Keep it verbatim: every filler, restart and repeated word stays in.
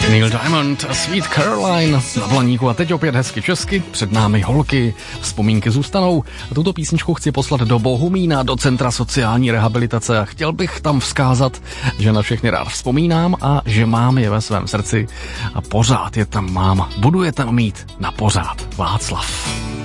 Neil Diamond a Sweet Caroline na Blaníku a teď opět hezky česky, před námi holky, vzpomínky zůstanou. A tuto písničku chci poslat do Bohumína, do Centra sociální rehabilitace a chtěl bych tam vzkázat, že na všechny rád vzpomínám a že mám je ve svém srdci a pořád je tam mám. Budu je tam mít na pořád. Václav.